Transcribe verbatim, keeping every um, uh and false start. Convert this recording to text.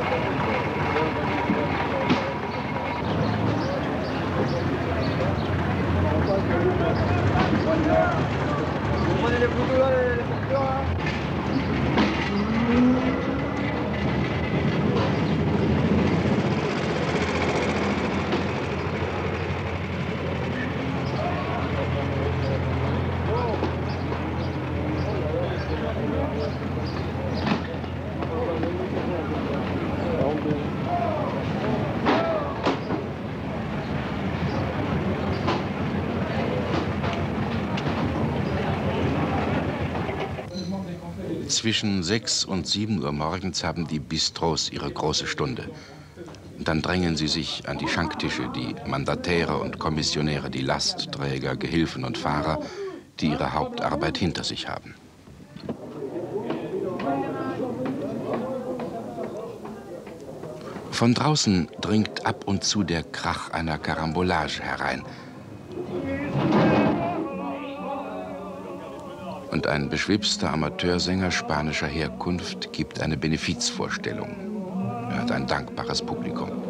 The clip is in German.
Zwischen sechs und sieben Uhr morgens haben die Bistros ihre große Stunde. Dann drängen sie sich an die Schanktische, die Mandatäre und Kommissionäre, die Lastträger, Gehilfen und Fahrer, die ihre Hauptarbeit hinter sich haben. Von draußen dringt ab und zu der Krach einer Karambolage herein. Und ein beschwipster Amateursänger spanischer Herkunft gibt eine Benefizvorstellung. Er hat ein dankbares Publikum.